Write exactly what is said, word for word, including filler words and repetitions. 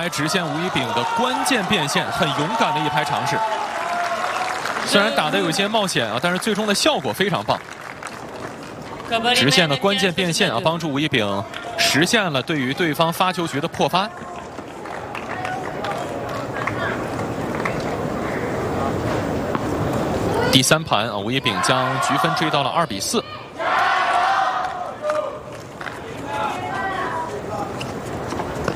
来直线吴一丙的关键变现，很勇敢的一拍尝试。虽然打得有些冒险啊，但是最终的效果非常棒。直线的关键变现啊，帮助吴一丙实现了对于对方发球局的破发。第三盘啊，吴一丙将局分追到了二比四。